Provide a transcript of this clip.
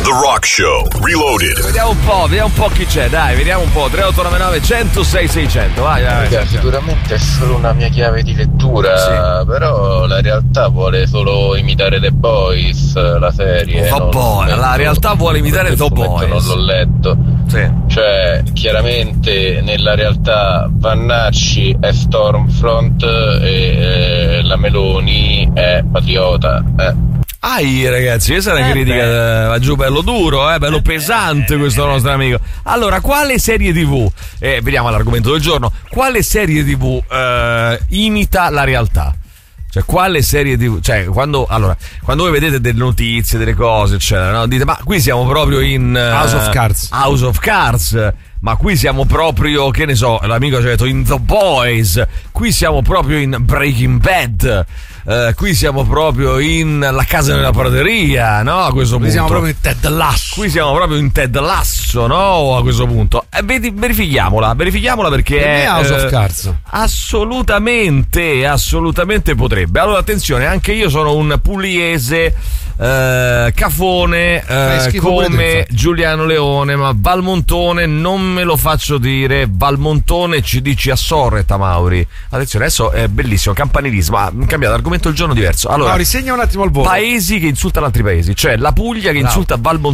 The Rock Show Reloaded. Vediamo un po' chi c'è, dai, vediamo un po'. 3899 106 600. Vai. Sicuramente è solo una mia chiave di lettura, sì. Però la realtà vuole solo imitare The Boys, la serie. La realtà vuole imitare The Boys. Non l'ho letto. Sì. Cioè, chiaramente nella realtà Vannacci è Stormfront e la Meloni è patriota. Ragazzi, questa è una critica, va giù bello duro, bello pesante questo nostro amico. Allora, quale serie TV, vediamo l'argomento del giorno, quale serie TV imita la realtà? Cioè, quale serie TV, cioè, quando voi vedete delle notizie, delle cose, eccetera, no? Dite, ma qui siamo proprio in House of Cards. Ma qui siamo proprio, che ne so, l'amico ci ha detto in The Boys, qui siamo proprio in Breaking Bad, qui siamo proprio in La casa nella prateria, no? A questo punto. Qui siamo proprio in Ted Lasso. Qui siamo proprio in Ted Lasso, no? A questo punto. Verifichiamola perché è House of Cards. Assolutamente potrebbe. Allora, attenzione, anche io sono un pugliese cafone come Giuliano Leone, ma Valmontone non me lo faccio dire. Valmontone ci dici a Sorretta, Mauri. Attenzione, adesso è bellissimo, campanilismo. Cambiato argomento, il giorno diverso. Allora, Mauri, segna un attimo al volo. Paesi che insultano altri paesi, cioè la Puglia che insulta Valmontone.